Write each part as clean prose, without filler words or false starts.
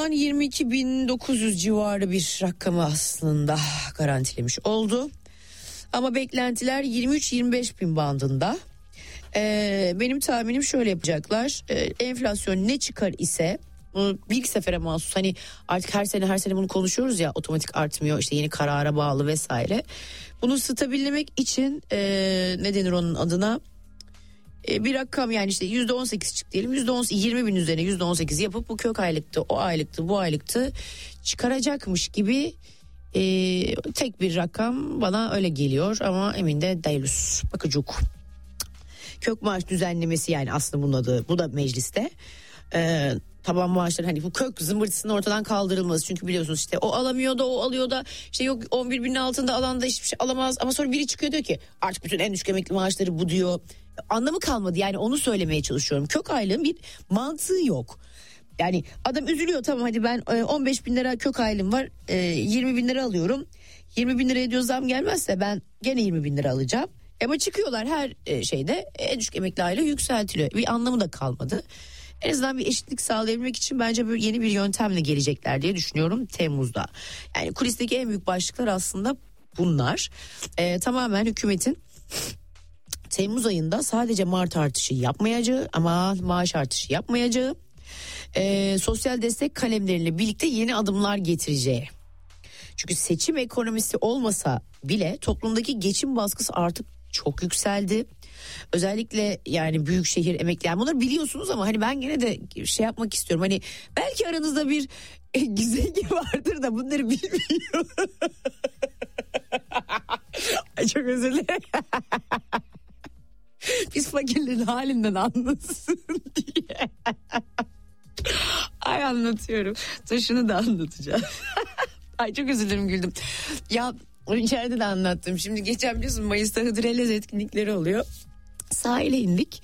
an 22.900 civarı bir rakamı aslında garantilemiş oldu. Ama beklentiler 23-25 bin bandında. Benim tahminim şöyle yapacaklar. Enflasyon ne çıkar ise bunu bir sefere mahsus, hani artık her sene bunu konuşuyoruz ya, otomatik artmıyor işte, yeni karara bağlı vesaire. Bunu stabillemek için ne denir onun adına, bir rakam, yani işte %18 çık diyelim, %18, 20 bin üzerine %18 yapıp bu kök aylıktı, o aylıktı, bu aylıktı çıkaracakmış gibi tek bir rakam bana öyle geliyor ama emin de değiliz. Bakıcuk. Kök maaş düzenlemesi, yani aslında bunun adı, bu da mecliste. Taban maaşların hani bu kök zımbırtısının ortadan kaldırılması. Çünkü biliyorsunuz işte o alamıyor da o alıyor da, işte yok 11 binin altında alan da hiçbir şey alamaz. Ama sonra biri çıkıyor diyor ki artık bütün en düşük emekli maaşları bu diyor. Anlamı kalmadı, yani onu söylemeye çalışıyorum. Kök aylığın bir mantığı yok. Yani adam üzülüyor, tamam hadi ben 15 bin lira kök aylığım var, 20 bin lira alıyorum. 20 bin liraya diyor zam gelmezse ben gene 20 bin lira alacağım. Ama çıkıyorlar her şeyde en düşük emekli aylığı yükseltiliyor. Bir anlamı da kalmadı. En azından bir eşitlik sağlayabilmek için bence böyle yeni bir yöntemle gelecekler diye düşünüyorum Temmuz'da. Yani kulisteki en büyük başlıklar aslında bunlar. Tamamen hükümetin Temmuz ayında sadece Mart artışı yapmayacağı ama maaş artışı yapmayacağı, sosyal destek kalemleriyle birlikte yeni adımlar getireceği. Çünkü seçim ekonomisi olmasa bile toplumdaki geçim baskısı artık çok yükseldi. Özellikle yani büyük şehir emekli, yani bunları biliyorsunuz ama hani ben gene de şey yapmak istiyorum. Hani belki aranızda bir zengin vardır da bunları bilmiyor. Ay çok özür dilerim. Biz fakirlerin halinden anlasın diye. Ay anlatıyorum. Dur şunu da anlatacağım. Ay çok özür dilerim, güldüm. Ya içeride de anlattım. Şimdi geçen biliyorsun Mayıs'ta Hıdrellez etkinlikleri oluyor. Sahile indik.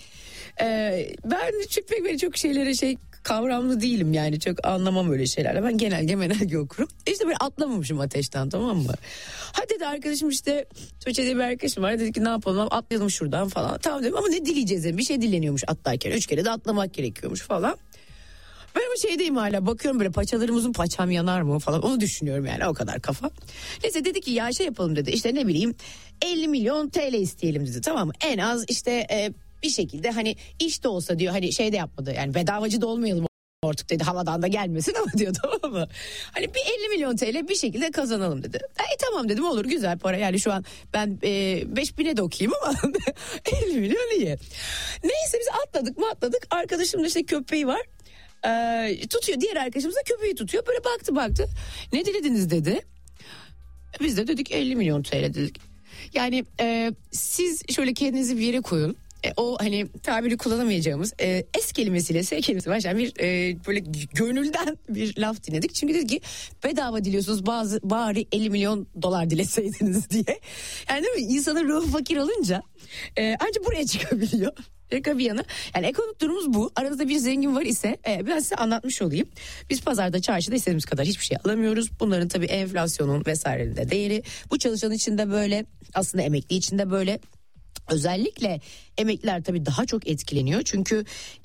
Ben çok şeylere kavramlı değilim, yani çok anlamam öyle şeylerle. Ben genelge okurum. İşte böyle atlamamışım ateşten, tamam mı? Hadi dedi arkadaşım, işte Tuğçe diye bir arkadaşım var, dedi ki ne yapalım, atlayalım şuradan falan. Tamam dedim ama ne dileyeceğiz dedim. Bir şey dileniyormuş atlarken, 3 kere de atlamak gerekiyormuş falan. Ben ama şeydeyim hala, bakıyorum böyle paçalarımızın, paçam yanar mı falan, onu düşünüyorum yani, o kadar kafa. Neyse dedi ki ya şey yapalım dedi, işte ne bileyim 50 milyon TL isteyelim dedi, tamam mı? En az işte bir şekilde hani işte olsa diyor, hani şey de yapmadı yani, bedavacı da olmayalım artık dedi, havadan da gelmesin ama diyor, tamam mı? Hani bir 50 milyon TL bir şekilde kazanalım dedi. Tamam dedim, olur, güzel para yani, şu an ben 5.000'e de okuyayım ama 50 milyon iyi. Neyse biz atladık, arkadaşımın işte köpeği var. Tutuyor, diğer arkadaşımız da köpeği tutuyor, böyle baktı, ne dilediniz dedi. Biz de dedik 50 milyon TL dedik. Yani siz şöyle kendinizi bir yere koyun. O hani tabiri kullanamayacağımız es kelimesiyle S kelimesi başlayan bir böyle gönülden bir laf dinledik. Çünkü dedi ki bedava diliyorsunuz, bari 50 milyon dolar dileseydiniz diye. Yani değil mi? İnsanın ruhu fakir olunca ancak buraya çıkabiliyor. Şaka bir yana. Yani ekonomik durumumuz bu. Aranızda bir zengin var ise ben size anlatmış olayım. Biz pazarda, çarşıda istediğimiz kadar hiçbir şey alamıyoruz. Bunların tabii enflasyonun vesairenin de değeri. Bu çalışan için de böyle, aslında emekli için de böyle. Özellikle emekliler tabii daha çok etkileniyor. Çünkü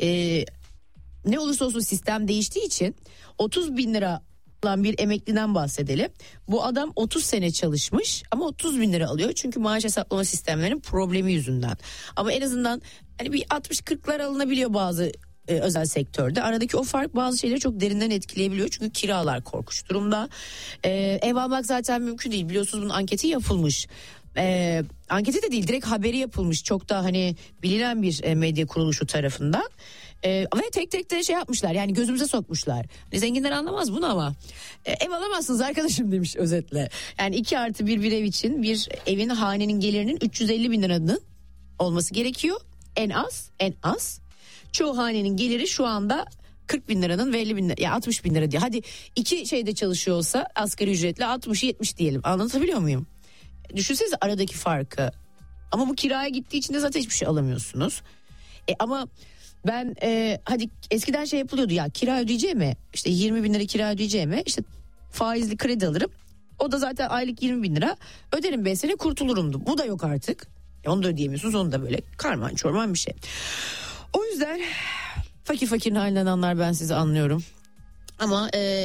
ne olursa olsun sistem değiştiği için 30 bin lira olan bir emekliden bahsedelim. Bu adam 30 sene çalışmış ama 30 bin lira alıyor. Çünkü maaş hesaplama sistemlerinin problemi yüzünden. Ama en azından hani bir 60-40'lar alınabiliyor bazı özel sektörde. Aradaki o fark bazı şeyleri çok derinden etkileyebiliyor. Çünkü kiralar korkunç durumda. Ev almak zaten mümkün değil. Biliyorsunuz bunun anketi yapılmış. Anketi de değil, direkt haberi yapılmış. Çok da hani bilinen bir medya kuruluşu tarafından. Ve tek de şey yapmışlar, yani gözümüze sokmuşlar. Zenginler anlamaz bunu ama ev alamazsınız arkadaşım demiş özetle. Yani 2+1 bir ev için bir evin, hanenin gelirinin 350 bin liranın olması gerekiyor. En az. Çoğu hanenin geliri şu anda 40 bin liranın ve 50 bin lira, ya 60 bin lira diye. Hadi iki şeyde çalışıyor olsa asgari ücretle 60-70 diyelim. Anlatabiliyor muyum? Düşünsenize aradaki farkı. Ama bu kiraya gittiği için de zaten hiçbir şey alamıyorsunuz. Ama ben hadi eskiden şey yapılıyordu ya, kira ödeyeceğime işte 20 bin lira kira ödeyeceğime işte faizli kredi alırım. O da zaten aylık 20 bin lira öderim, 5 sene kurtulurumdu. Bu da yok artık. Onu da ödeyemiyorsunuz, onu da böyle karman çorman bir şey. O yüzden fakirin halinden anlar, ben sizi anlıyorum. Ama